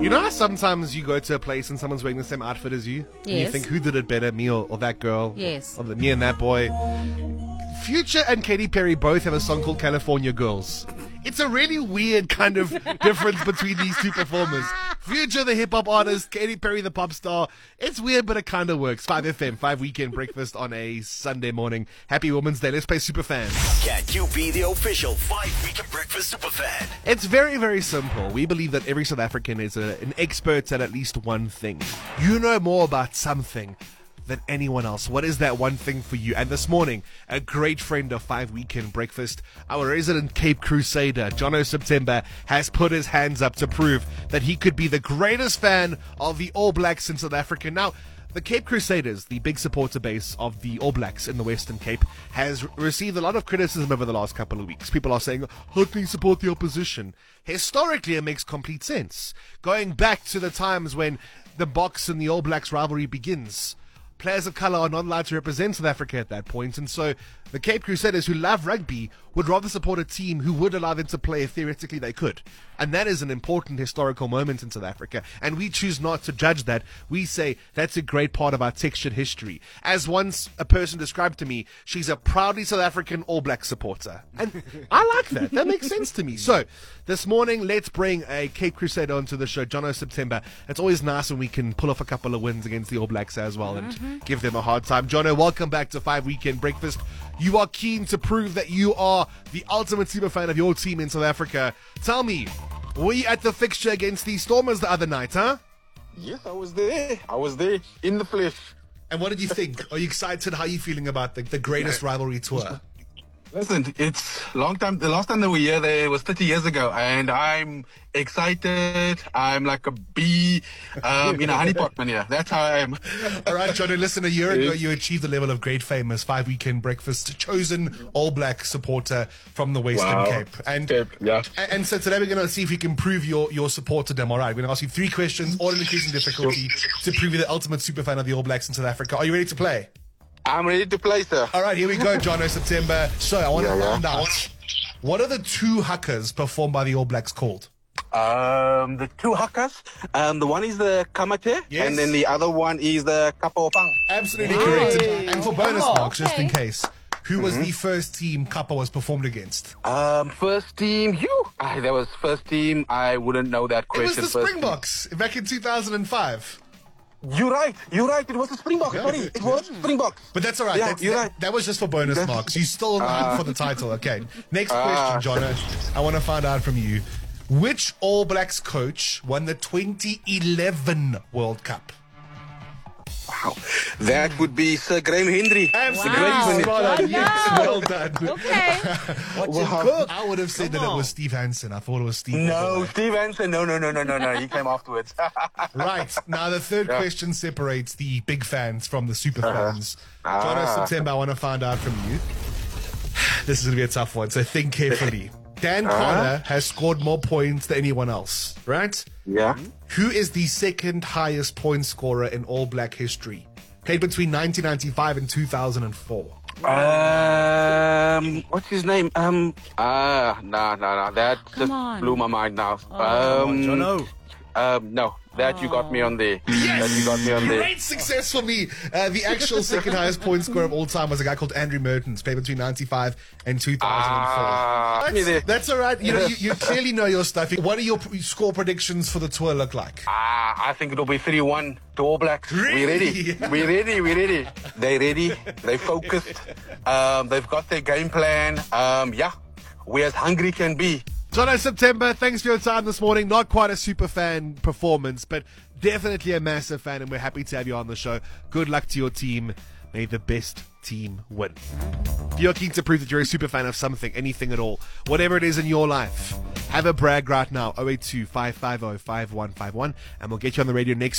You know how sometimes you go to a place and someone's wearing the same outfit as you? And you Yes. think, who did it better, me or that girl? Yes. Or me and that boy? Future and Katy Perry both have a song called California Girls. It's a really weird kind of difference between these two performers. Future, the hip-hop artist, Katy Perry, the pop star. It's weird, but it kind of works. 5FM, 5 Weekend Breakfast on a Sunday morning. Happy Women's Day. Let's play Superfans. Can you be the official 5 Weekend Breakfast Superfan? It's very, very simple. We believe that every South African is an expert at least one thing. You know more about something than anyone else. What is that one thing for you? And this morning, a great friend of 5 Weekend Breakfast, our resident Cape Crusader, Jono September, has put his hands up to prove that he could be the greatest fan of the All Blacks in South Africa. Now, the Cape Crusaders, the big supporter base of the All Blacks in the Western Cape, has received a lot of criticism over the last couple of weeks. People are saying, how can you support the opposition? Historically, it makes complete sense. Going back to the times when the Boks and the All Blacks rivalry begins, players of colour are not allowed to represent South Africa at that point, and so the Cape Crusaders, who love rugby, would rather support a team who would allow them to play if theoretically they could. And that is an important historical moment in South Africa, and we choose not to judge that. We say that's a great part of our textured history. As once a person described to me, she's a proudly South African All Black supporter. And I like that. That makes sense to me. So, this morning, let's bring a Cape Crusader onto the show, Jono September. It's always nice when we can pull off a couple of wins against the All Blacks as well and give them a hard time. Jono, welcome back to 5 Weekend Breakfast. You are keen to prove that you are the ultimate super fan of your team in South Africa. Tell me, were you at the fixture against the Stormers the other night, huh? Yes, I was there. I was there in the flesh. And what did you think? Are you excited? How are you feeling about the greatest rivalry tour? Listen, it's long time. The last time that we were here there was 30 years ago, and I'm excited. I'm like a bee in a honeypot, man. Yeah, that's how I am. All right, Jono, listen, a year ago you achieved the level of great fame as 5 Weekend Breakfast chosen All Black supporter from the Western Cape. And so today we're going to see if we can prove your support to them. All right, we're going to ask you 3 questions, all in increasing difficulty, to prove you're the ultimate super fan of the All Blacks in South Africa. Are you ready to play? I'm ready to play, sir. All right, here we go, Jono September. So I want to find out, what are the 2 huckers performed by the All Blacks called? The 2 huckers. The one is the kamate, and then the other one is the kapaopang. Absolutely correct. And for bonus marks, just in case, who was the first team Kappa was performed against? First team, that was first team. I wouldn't know that question. It was the Springboks back in 2005. You're right. It was the Springboks. Sorry, it was Springboks. But that's all right. Yeah, you're right. That was just for bonus marks. You still for the title. Okay. Next question, Jono. I want to find out from you. Which All Blacks coach won the 2011 World Cup? Wow. That would be Sir Graham Hendry. Absolutely. Well done. Okay. I would have said that it was Steve Hansen. I thought it was Steve. No, Steve Hansen. No. He came afterwards. Right. Now, the third question separates the big fans from the super fans. Jono September, I want to find out from you. This is going to be a tough one, so think carefully. Dan Connor has scored more points than anyone else, right? Yeah. Who is the second highest point scorer in All Black history? Played between 1995 and 2004. What's his name? No. That just blew my mind now. Jono. No. That you got me on there. Yes! That you got me on there. Great success for me. The actual second highest point scorer of all time was a guy called Andrew Mertens, played between 95 and 2004. That's all right. You clearly know your stuff. What are your score predictions for the tour look like? I think it'll be 3-1 to All Blacks. Really? We're ready. They're ready. They're focused. They've got their game plan. We're as hungry can be. Jono September, thanks for your time this morning. Not quite a super fan performance, but definitely a massive fan, and we're happy to have you on the show. Good luck to your team. May the best team win. If you're keen to prove that you're a super fan of something, anything at all, whatever it is in your life, have a brag right now, 082 550 5151, and we'll get you on the radio next